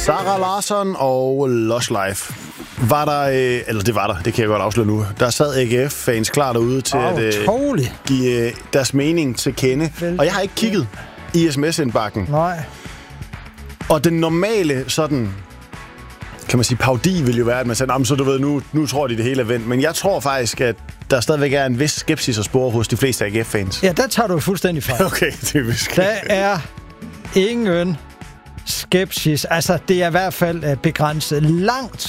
Sarah Larsson og Lush Life. Var der, eller det var der, det kan jeg godt afsløre nu. Der sad AGF-fans klar derude til at give deres mening til kende. Og jeg har ikke kigget i sms-indbakken. Nej. Og den normale sådan, kan man sige, parodi vil jo være, at man siger, så du ved, nu tror de det hele er vendt. Men jeg tror faktisk, at der stadigvæk er en vis skepsis at spore hos de fleste AGF-fans. Ja, der tager du fuldstændig fejl. Okay, det er vist. Der er ingen skepsis. Altså, det er i hvert fald begrænset. Langt